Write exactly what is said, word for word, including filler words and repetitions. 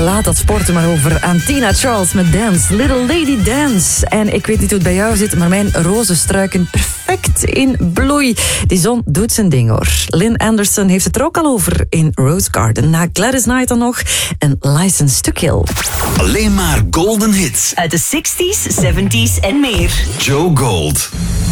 laat dat sporten maar over aan Tina Charles met Dance, Little Lady Dance. En ik weet niet hoe het bij jou zit, maar mijn rozenstruiken perfect in bloei. Die zon doet zijn ding hoor. Lynn Anderson heeft het er ook al over in Rose Garden. Na Gladys Knight dan nog en License to Kill. Alleen maar golden hits uit de zestig's, zeventig's en meer. Joe Gold.